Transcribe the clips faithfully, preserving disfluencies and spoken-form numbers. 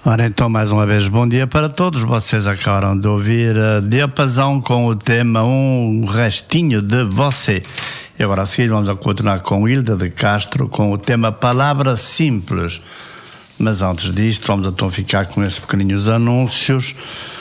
Ora então, mais uma vez, bom dia para todos. Vocês acabaram de ouvir uh, Diapasão com o tema Um Restinho de Você. E agora a seguir vamos a continuar com Hilda de Castro com o tema Palavras Simples. Mas antes disto, vamos então ficar com esses pequeninos anúncios.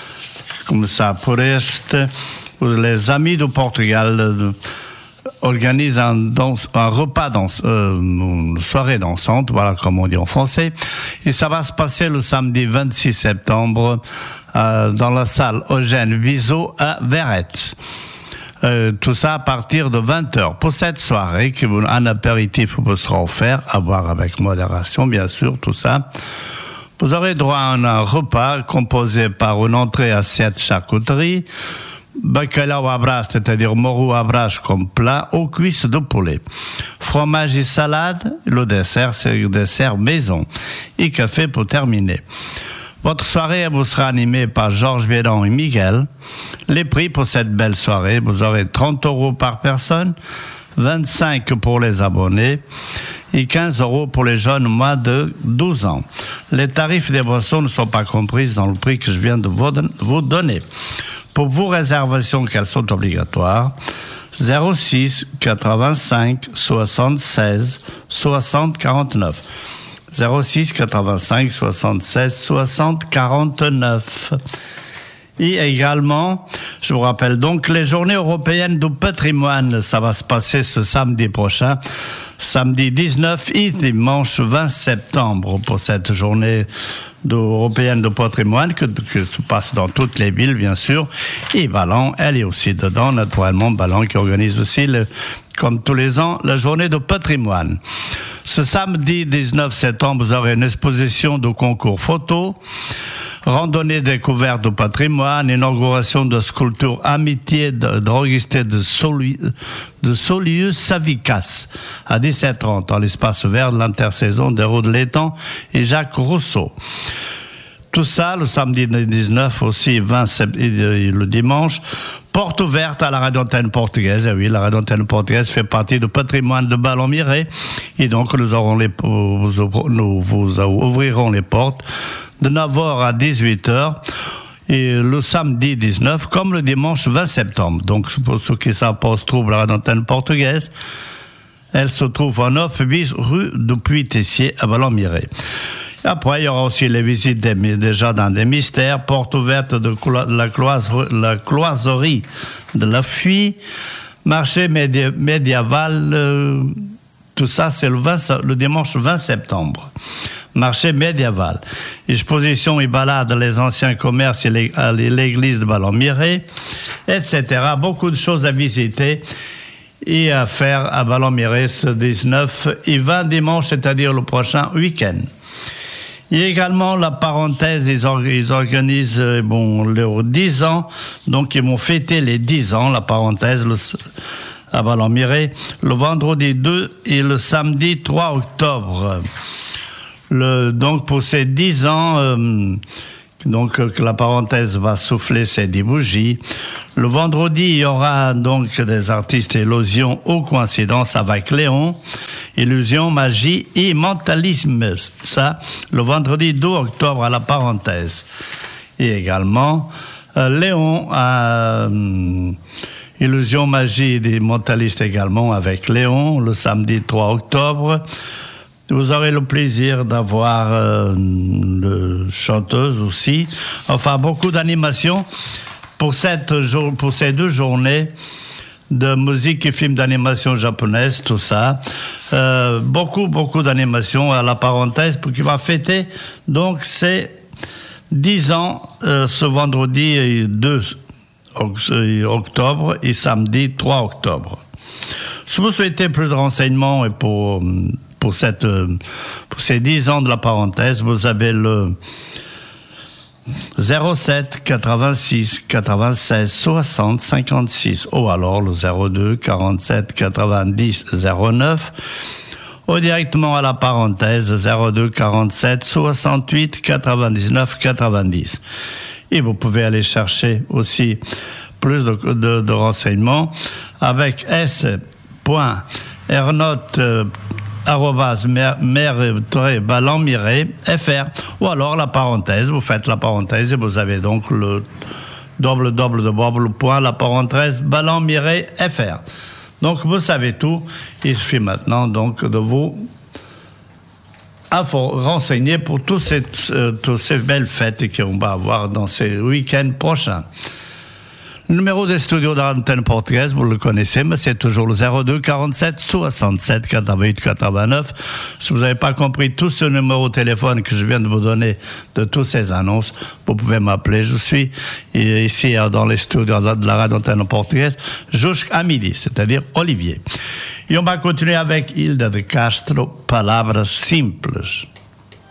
Começar por este. Les Amis do Portugal uh, organisent un, danse, un repas danse, euh, une soirée dansante, voilà comme on dit en français. Et ça va se passer le samedi vingt-six septembre euh, dans la salle Eugène Bizot à Verrette. Euh, tout ça à partir de vingt heures. Pour cette soirée, un apéritif vous sera offert, à boire avec modération, bien sûr, tout ça. Vous aurez droit à un, un repas composé par une entrée assiette charcuterie, bacalao à brasse, c'est-à-dire morue à brasse comme plat, aux cuisses de poulet. Fromage et salade, le dessert, c'est le dessert maison. Et café pour terminer. Votre soirée vous sera animée par Georges Bédon et Miguel. Les prix pour cette belle soirée, vous aurez trente euros par personne, vingt-cinq pour les abonnés et quinze euros pour les jeunes moins de douze ans. Les tarifs des boissons ne sont pas compris dans le prix que je viens de vous donner. Pour vos réservations, qu'elles sont obligatoires, zéro six quatre-vingt-cinq soixante-seize soixante quarante-neuf. zéro six quatre-vingt-cinq soixante-seize soixante quarante-neuf. Et également, je vous rappelle donc, les journées européennes du patrimoine, ça va se passer ce samedi prochain, samedi dix-neuf et dimanche vingt septembre pour cette journée européenne de patrimoine que, que se passe dans toutes les villes, bien sûr. Et Ballon, elle est aussi dedans, naturellement, Ballon qui organise aussi, le, comme tous les ans, la journée de patrimoine. Ce samedi dix-neuf septembre, vous aurez une exposition de concours photo, randonnée découverte du patrimoine, inauguration de sculpture Amitié de droguisté de Solius, de Solius Savicas à dix-sept heures trente dans l'espace vert de l'intersaison des Routes de l'Étang et Jacques Rousseau. Tout ça le samedi dix-neuf aussi, vingt et le dimanche. Porte ouverte à la radio-antenne portugaise. Et oui, la radio-antenne portugaise fait partie du patrimoine de Ballon-Miré. Et donc, nous aurons les, nous vous ouvrirons les portes de neuf heures à dix-huit heures. Et le samedi dix-neuf, comme le dimanche vingt septembre. Donc, pour ceux qui savent pas où se trouve la radio-antenne portugaise, elle se trouve en neuf bis rue du Puy-Tessier à Ballon-Miré. Après, il y aura aussi les visites des, des jardins des mystères, porte ouverte de la, cloiserie, la cloiserie de la Fuie, marché médi, médiéval, euh, tout ça c'est le, vingt, le dimanche vingt septembre. Marché médiéval. Exposition et balade les anciens commerces et les, l'église de Ballon-Miré, et cetera. Beaucoup de choses à visiter et à faire à Ballon-Miré ce dix-neuf et vingt dimanche, c'est-à-dire le prochain week-end. Il y a également la parenthèse, ils, or, ils organisent bon, leurs dix ans, donc ils vont fêter les dix ans, la parenthèse, le, à Ballon-Miré, le vendredi deux et le samedi trois octobre. Le, donc pour ces dix ans, euh, donc euh, la parenthèse va souffler ses dix bougies. Le vendredi, il y aura donc des artistes illusion aux coïncidences avec Léon, illusion, magie et mentalisme. Ça, le vendredi deux octobre à la parenthèse. Et également, euh, Léon a euh, illusion, magie et des mentalistes également avec Léon, le samedi trois octobre. Vous aurez le plaisir d'avoir euh, une chanteuse aussi. Enfin, beaucoup d'animations pour cette jour, pour ces deux journées de musique et films d'animation japonaise, tout ça. Euh, beaucoup, beaucoup d'animations à la parenthèse pour qui va fêter donc c'est dix ans euh, ce vendredi deux octobre et samedi trois octobre. Si vous souhaitez plus de renseignements et pour pour cette pour ces dix ans de la parenthèse, vous avez le zéro sept quatre-vingt-six quatre-vingt-seize soixante cinquante-six ou alors le zéro deux quarante-sept quatre-vingt-dix zéro neuf ou directement à la parenthèse zéro deux quarante-sept soixante-huit quatre-vingt-dix-neuf quatre-vingt-dix. Et vous pouvez aller chercher aussi plus de, de, de renseignements avec s point ernotte arrobas mer-ballon-fr, ou alors la parenthèse, vous faites la parenthèse et vous avez donc le w w w point la parenthèse ballon-fr. Donc vous savez tout, il suffit maintenant donc de vous info, renseigner pour tous ces, euh, toutes ces belles fêtes qu'on va avoir dans ces week-ends prochains. Le numéro des studios d'antenne portugaise, vous le connaissez, mais c'est toujours le zéro deux quarante-sept soixante-sept quatre-vingt-huit quatre-vingt-neuf. Si vous n'avez pas compris tout ce numéro de téléphone que je viens de vous donner de toutes ces annonces, vous pouvez m'appeler. Je suis ici dans les studios de la radio antenne portugaise jusqu'à midi, c'est-à-dire Olivier. Et on va continuer avec Hilda de Castro, Palavras Simples.